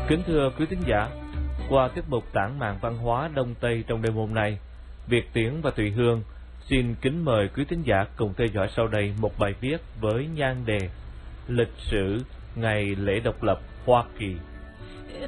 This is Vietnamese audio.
Kính thưa quý thính giả, qua tiết mục tản mạn văn hóa Đông Tây trong đêm hôm nay, Việt Tiến và Thùy Hương xin kính mời quý thính giả cùng theo dõi sau đây một bài viết với nhan đề Lịch sử ngày lễ độc lập Hoa Kỳ.